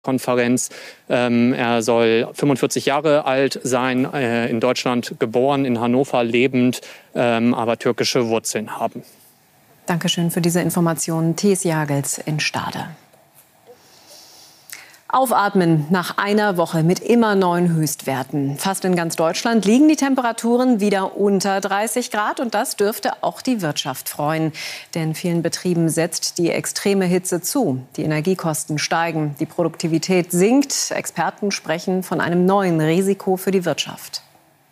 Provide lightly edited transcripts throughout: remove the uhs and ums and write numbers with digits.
Konferenz. Er soll 45 Jahre alt sein, in Deutschland geboren, in Hannover lebend, aber türkische Wurzeln haben. Dankeschön für diese Informationen. Thies Jagels in Stade. Aufatmen nach einer Woche mit immer neuen Höchstwerten. Fast in ganz Deutschland liegen die Temperaturen wieder unter 30 Grad. Und das dürfte auch die Wirtschaft freuen. Denn vielen Betrieben setzt die extreme Hitze zu. Die Energiekosten steigen, die Produktivität sinkt. Experten sprechen von einem neuen Risiko für die Wirtschaft.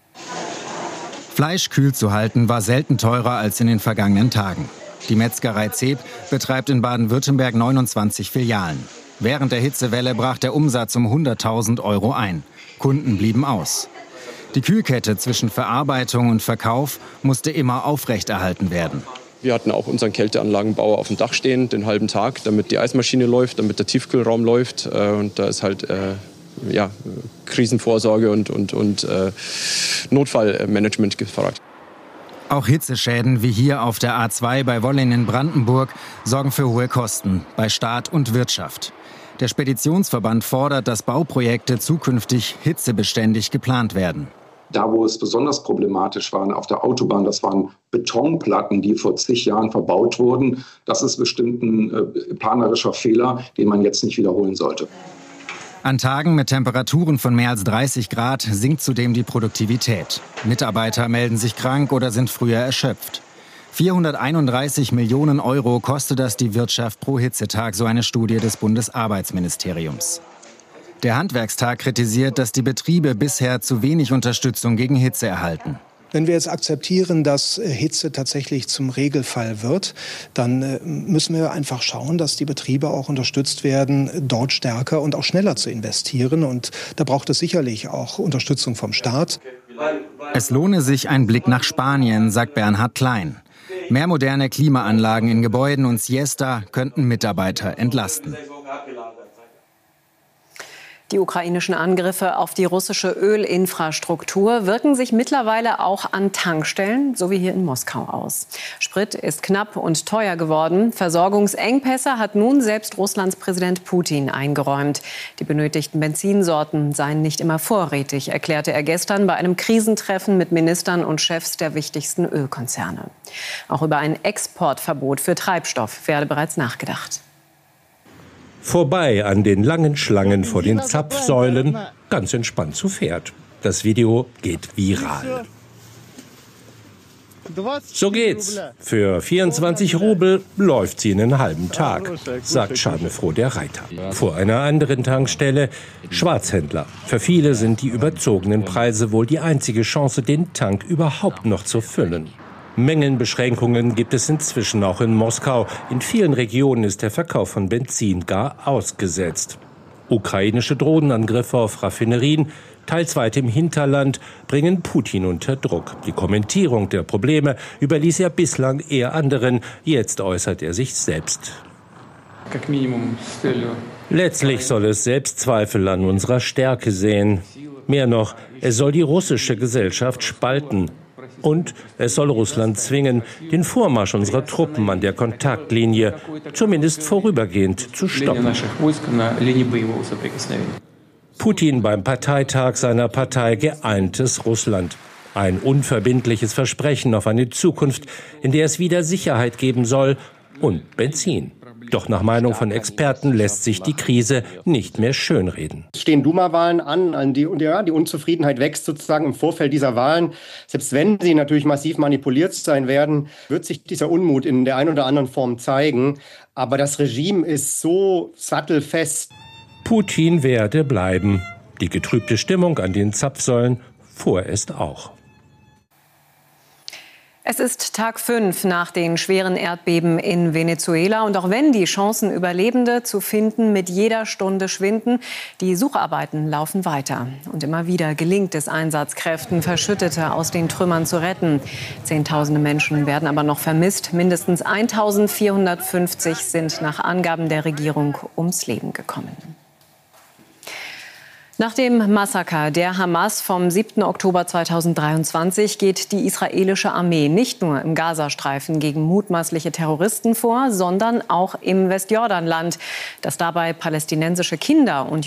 Fleisch kühl zu halten war selten teurer als in den vergangenen Tagen. Die Metzgerei Zeb betreibt in Baden-Württemberg 29 Filialen. Während der Hitzewelle brach der Umsatz um 100.000 € ein. Kunden blieben aus. Die Kühlkette zwischen Verarbeitung und Verkauf musste immer aufrechterhalten werden. Wir hatten auch unseren Kälteanlagenbauer auf dem Dach stehen, den halben Tag, damit die Eismaschine läuft, damit der Tiefkühlraum läuft. Und da ist halt Krisenvorsorge und Notfallmanagement gefragt. Auch Hitzeschäden wie hier auf der A2 bei Wollin in Brandenburg sorgen für hohe Kosten bei Staat und Wirtschaft. Der Speditionsverband fordert, dass Bauprojekte zukünftig hitzebeständig geplant werden. Da, wo es besonders problematisch war, auf der Autobahn, das waren Betonplatten, die vor zig Jahren verbaut wurden. Das ist bestimmt ein planerischer Fehler, den man jetzt nicht wiederholen sollte. An Tagen mit Temperaturen von mehr als 30 Grad sinkt zudem die Produktivität. Mitarbeiter melden sich krank oder sind früher erschöpft. 431 Millionen € kostet das die Wirtschaft pro Hitzetag, so eine Studie des Bundesarbeitsministeriums. Der Handwerkstag kritisiert, dass die Betriebe bisher zu wenig Unterstützung gegen Hitze erhalten. Wenn wir jetzt akzeptieren, dass Hitze tatsächlich zum Regelfall wird, dann müssen wir einfach schauen, dass die Betriebe auch unterstützt werden, dort stärker und auch schneller zu investieren. Und da braucht es sicherlich auch Unterstützung vom Staat. Es lohne sich ein Blick nach Spanien, sagt Bernhard Klein. Mehr moderne Klimaanlagen in Gebäuden und Siesta könnten Mitarbeiter entlasten. Die ukrainischen Angriffe auf die russische Ölinfrastruktur wirken sich mittlerweile auch an Tankstellen, so wie hier in Moskau, aus. Sprit ist knapp und teuer geworden. Versorgungsengpässe hat nun selbst Russlands Präsident Putin eingeräumt. Die benötigten Benzinsorten seien nicht immer vorrätig, erklärte er gestern bei einem Krisentreffen mit Ministern und Chefs der wichtigsten Ölkonzerne. Auch über ein Exportverbot für Treibstoff werde bereits nachgedacht. Vorbei an den langen Schlangen vor den Zapfsäulen, ganz entspannt zu Pferd. Das Video geht viral. So geht's. Für 24 Rubel läuft sie einen halben Tag, sagt schadenfroh der Reiter. Vor einer anderen Tankstelle Schwarzhändler. Für viele sind die überzogenen Preise wohl die einzige Chance, den Tank überhaupt noch zu füllen. Mengenbeschränkungen gibt es inzwischen auch in Moskau. In vielen Regionen ist der Verkauf von Benzin gar ausgesetzt. Ukrainische Drohnenangriffe auf Raffinerien, teils weit im Hinterland, bringen Putin unter Druck. Die Kommentierung der Probleme überließ er bislang eher anderen. Jetzt äußert er sich selbst. Letztlich soll es Selbstzweifel an unserer Stärke sehen. Mehr noch, es soll die russische Gesellschaft spalten. Und es soll Russland zwingen, den Vormarsch unserer Truppen an der Kontaktlinie zumindest vorübergehend zu stoppen. Putin beim Parteitag seiner Partei Geeintes Russland. Ein unverbindliches Versprechen auf eine Zukunft, in der es wieder Sicherheit geben soll und Benzin. Doch nach Meinung von Experten lässt sich die Krise nicht mehr schönreden. Es stehen Duma-Wahlen an, die Unzufriedenheit wächst sozusagen im Vorfeld dieser Wahlen. Selbst wenn sie natürlich massiv manipuliert sein werden, wird sich dieser Unmut in der einen oder anderen Form zeigen. Aber das Regime ist so sattelfest. Putin werde bleiben. Die getrübte Stimmung an den Zapfsäulen vorerst auch. Es ist Tag 5 nach den schweren Erdbeben in Venezuela. Und auch wenn die Chancen, Überlebende zu finden, mit jeder Stunde schwinden, die Sucharbeiten laufen weiter. Und immer wieder gelingt es Einsatzkräften, Verschüttete aus den Trümmern zu retten. Zehntausende Menschen werden aber noch vermisst. Mindestens 1450 sind nach Angaben der Regierung ums Leben gekommen. Nach dem Massaker der Hamas vom 7. Oktober 2023 geht die israelische Armee nicht nur im Gazastreifen gegen mutmaßliche Terroristen vor, sondern auch im Westjordanland, das dabei palästinensische Kinder und